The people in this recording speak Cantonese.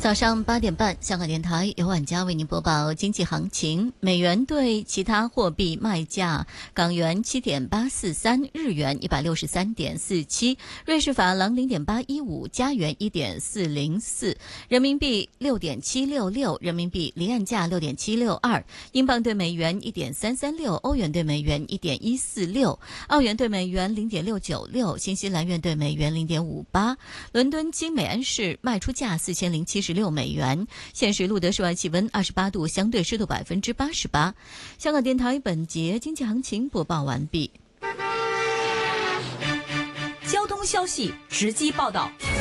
早上8点半，香港电台由晚佳为您播报经济行情。美元对其他货币卖价：港元7.843，日元163.47，瑞士法郎0.815，加元1.404，人民币6.766，人民币离岸价6.762，英镑对美元1.336，欧元对美元1.146，澳元对美元0.696，新西兰元对美元0.58。伦敦金每安士卖出价4076美元，现时录得室外气温28度，相对湿度88%。香港电台本节经济行情播报完毕。 交通消息直击报道。